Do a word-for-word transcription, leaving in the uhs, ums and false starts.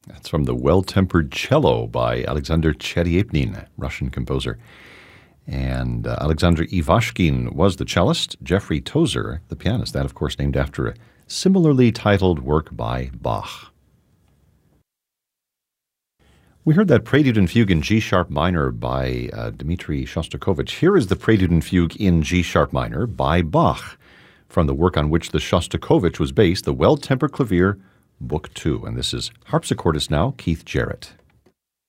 That's from the Well-Tempered Cello by Alexander Cherepnin, Russian composer. And uh, Alexander Ivashkin was the cellist, Jeffrey Tozer, the pianist. That, of course, named after a similarly titled work by Bach. We heard that Prelude and Fugue in G-sharp minor by uh, Dmitri Shostakovich. Here is the Prelude and Fugue in G-sharp minor by Bach, from the work on which the Shostakovich was based, the Well-Tempered Clavier, Book two. And this is harpsichordist now, Keith Jarrett.